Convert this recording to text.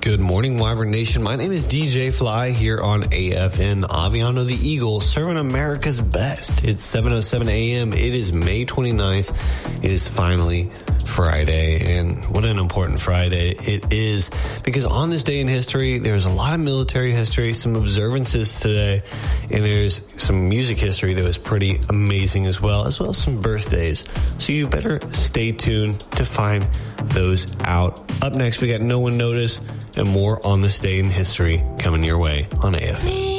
Good morning, Wyvern Nation. My name is DJ Fly here on AFN Aviano the Eagle, serving America's best. It's 7:07 a.m. It is May 29th. It is finally Friday, and what an important Friday it is, because on this day in history, there's a lot of military history, some observances today, and there's some music history that was pretty amazing as well as some birthdays. So you better stay tuned to find those out. Up next, we got No One Noticed and more on this day in history coming your way on AFN.